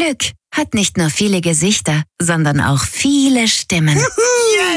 Glück hat nicht nur viele Gesichter, sondern auch viele Stimmen. Yes!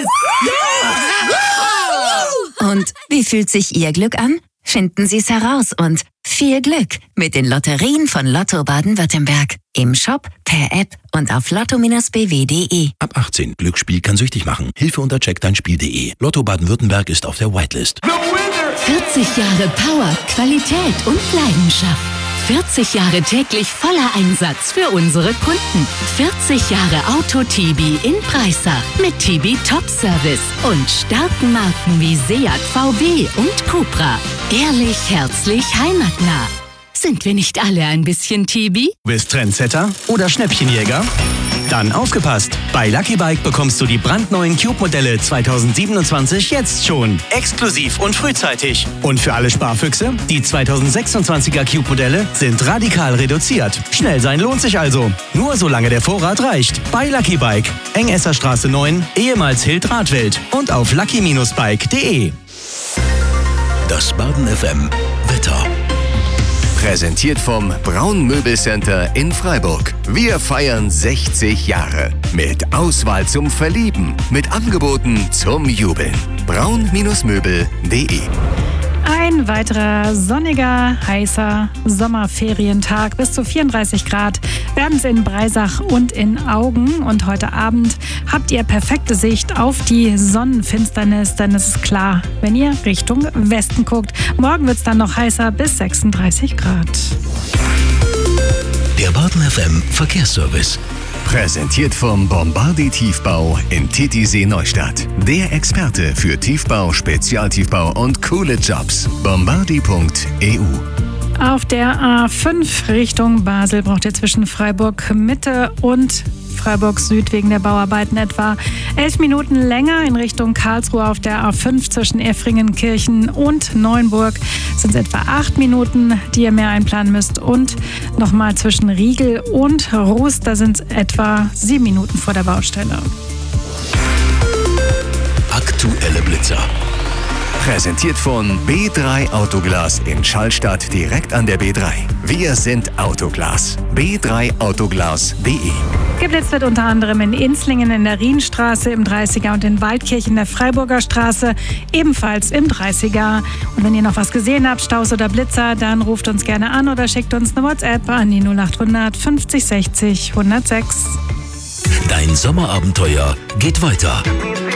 Und wie fühlt sich Ihr Glück an? Finden Sie es heraus und viel Glück mit den Lotterien von Lotto Baden-Württemberg. Im Shop, per App und auf lotto-bw.de. Ab 18. Glücksspiel kann süchtig machen. Hilfe unter checkdeinspiel.de. Lotto Baden-Württemberg ist auf der Whitelist. 40 Jahre Power, Qualität und Leidenschaft. 40 Jahre täglich voller Einsatz für unsere Kunden. 40 Jahre Auto-Tibi in Breisach mit Tibi Top Service und starken Marken wie Seat, VW und Cupra. Ehrlich, herzlich, heimatnah. Sind wir nicht alle ein bisschen Tibi? Bist Trendsetter oder Schnäppchenjäger? Dann aufgepasst! Bei Lucky Bike bekommst du die brandneuen Cube-Modelle 2027 jetzt schon. Exklusiv und frühzeitig. Und für alle Sparfüchse, die 2026er Cube-Modelle sind radikal reduziert. Schnell sein lohnt sich also. Nur solange der Vorrat reicht. Bei Lucky Bike. Engesserstraße 9, ehemals Hild Radwelt. Und auf lucky-bike.de. Das Baden FM Wetter. Präsentiert vom Braun Möbelcenter in Freiburg. Wir feiern 60 Jahre. Mit Auswahl zum Verlieben. Mit Angeboten zum Jubeln. braun-möbel.de. Ein weiterer sonniger, heißer Sommerferientag. Bis zu 34 Grad werden es in Breisach und in Augen. Und heute Abend habt ihr perfekte Sicht auf die Sonnenfinsternis, denn es ist klar, wenn ihr Richtung Westen guckt. Morgen wird es dann noch heißer bis 36 Grad. Der Baden FM Verkehrsservice. Präsentiert vom Bombardi Tiefbau in Titisee Neustadt. Der Experte für Tiefbau, Spezialtiefbau und coole Jobs. Bombardi.eu. Auf der A5 Richtung Basel braucht ihr zwischen Freiburg Mitte und Freiburg Süd wegen der Bauarbeiten etwa 11 Minuten länger. In Richtung Karlsruhe auf der A5 zwischen Effringenkirchen und Neuenburg sind es etwa 8 Minuten, die ihr mehr einplanen müsst. Und nochmal zwischen Riegel und Ruß, da sind es etwa 7 Minuten vor der Baustelle. Aktuelle Blitzer. Präsentiert von B3 Autoglas in Schallstadt direkt an der B3. Wir sind Autoglas. b3autoglas.de. Geblitzt wird unter anderem in Inzlingen in der Rienstraße, im 30er und in Waldkirchen der Freiburger Straße, ebenfalls im 30er. Und wenn ihr noch was gesehen habt, Staus oder Blitzer, dann ruft uns gerne an oder schickt uns eine WhatsApp an die 0800 50 60 106. Dein Sommerabenteuer geht weiter.